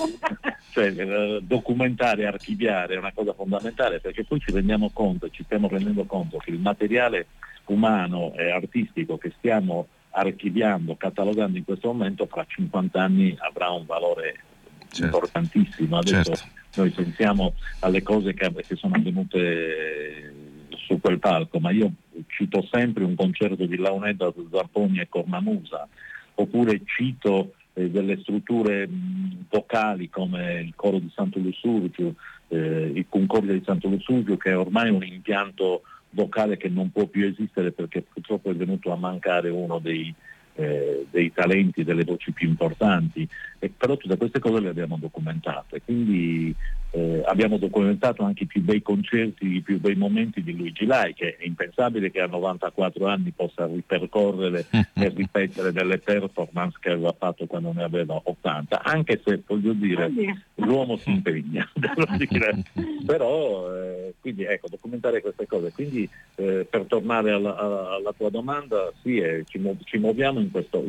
Cioè, documentare, archiviare è una cosa fondamentale, perché poi ci stiamo rendendo conto che il materiale umano e artistico che stiamo archiviando, catalogando in questo momento, fra 50 anni avrà un valore importantissimo. Adesso noi pensiamo alle cose che sono avvenute su quel palco, ma io cito sempre un concerto di Launedda, Zapponi e Cornamusa, oppure cito delle strutture vocali come il coro di Santo Lussurgiu, il Concordia di Santo Lussurgiu, che è ormai un impianto vocale che non può più esistere perché purtroppo è venuto a mancare uno dei talenti, delle voci più importanti, però tutte queste cose le abbiamo documentate, quindi abbiamo documentato anche i più bei concerti, i più bei momenti di Luigi Lai, che è impensabile che a 94 anni possa ripercorrere e ripetere delle performance che aveva fatto quando ne aveva 80, anche se voglio dire l'uomo si impegna, devo dire. Però quindi ecco, documentare queste cose. Quindi per tornare alla tua domanda, sì, ci muoviamo in questo,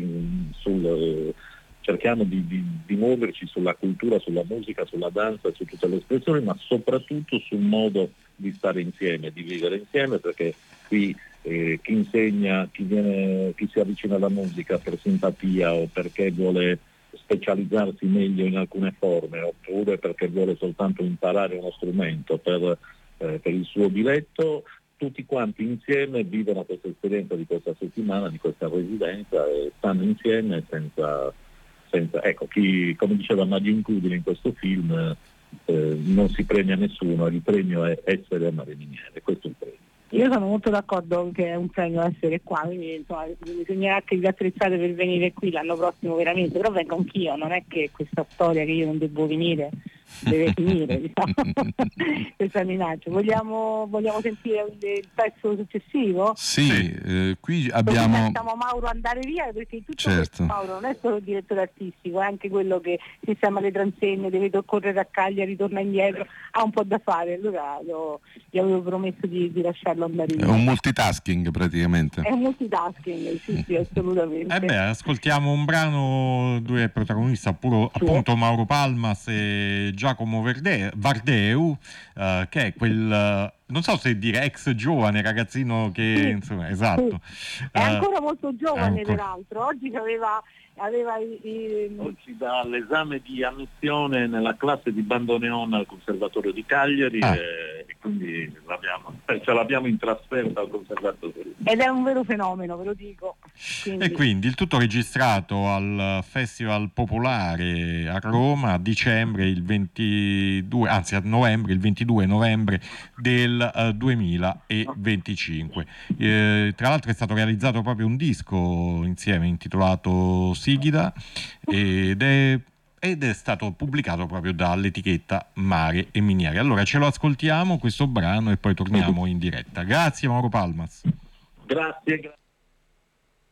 cerchiamo di muoverci sulla cultura, sulla musica, sulla danza, su tutte le espressioni, ma soprattutto sul modo di stare insieme, di vivere insieme, perché qui chi insegna, chi si avvicina alla musica per simpatia o perché vuole specializzarsi meglio in alcune forme, oppure perché vuole soltanto imparare uno strumento per il suo diletto, tutti quanti insieme vivono questa esperienza di questa settimana, di questa residenza, e stanno insieme senza ecco, come diceva Magin Cudine in questo film, non si premia nessuno, il premio è essere mariminiere, questo è il premio. Io sono molto d'accordo che è un premio essere qua, quindi insomma, bisognerà che vi attrezzate per venire qui l'anno prossimo veramente, però vengo anch'io, non è che questa storia che io non devo venire deve finire, diciamo. Questa minaccia. Vogliamo sentire il pezzo successivo? Sì, qui abbiamo... Lasciamo Mauro andare via, perché tutto questo, Mauro non è solo il direttore artistico, è anche quello che sistema le transenne, deve correre a Cagliari, ritorna indietro, ha un po' da fare, allora gli avevo promesso di lasciarlo andare via. È un multitasking praticamente. È un multitasking, sì, assolutamente. Ascoltiamo un brano dove è protagonista appunto Mauro Palmas e Giacomo Vardeu, che è quel... non so se dire ex giovane ragazzino che sì, insomma, esatto. Sì. È ancora molto giovane peraltro, oggi oggi dà l'esame di ammissione nella classe di bandoneon al Conservatorio di Cagliari e quindi ce l'abbiamo in trasferta al Conservatorio. Ed è un vero fenomeno, ve lo dico. E quindi il tutto registrato al Festival Popolare a Roma a dicembre il 22, anzi a novembre, il 22 novembre del 2025. Tra l'altro è stato realizzato proprio un disco insieme intitolato Sigida ed è stato pubblicato proprio dall'etichetta Mare e Miniere. Allora ce lo ascoltiamo questo brano e poi torniamo in diretta. Grazie Mauro Palmas. Grazie.